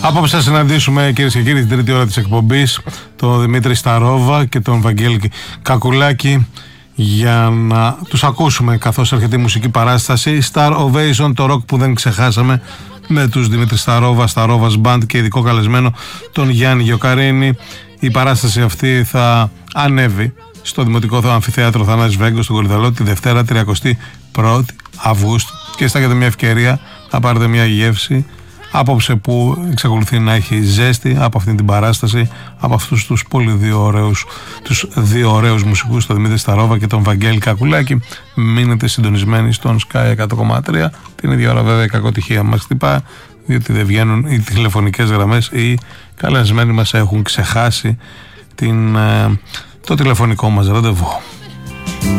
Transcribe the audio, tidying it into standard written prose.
Απόψε θα συναντήσουμε, κυρίες και κύριοι, την τρίτη ώρα της εκπομπής, τον Δημήτρη Σταρόβα και τον Βαγγέλη Κακουλάκη, για να τους ακούσουμε καθώς έρχεται η μουσική παράσταση Star Ovation, το ροκ που δεν ξεχάσαμε, με τους Δημήτρη Σταρόβα, Σταρόβας Band και ειδικό καλεσμένο τον Γιάννη Γεωκαρίνη. Η παράσταση αυτή θα ανέβει στο Δημοτικό Αμφιθέατρο Θανάσης Βέγκος στον Κορυδαλό τη Δευτέρα 31η Αυγούστου και θα έχετε μια ευκαιρία να πάρετε μια γεύση απόψε που εξακολουθεί να έχει ζέστη από αυτή την παράσταση, από αυτούς τους δύο ωραίους μουσικούς, τον Δημήτρη Σταρόβα και τον Βαγγέλη Κακουλάκη. Μείνετε συντονισμένοι στον Sky 100,3. Την ίδια ώρα βέβαια η κακοτυχία μας χτυπά, διότι δεν βγαίνουν οι τηλεφωνικές γραμμές, οι καλεσμένοι μας έχουν ξεχάσει το τηλεφωνικό μας ραντεβού.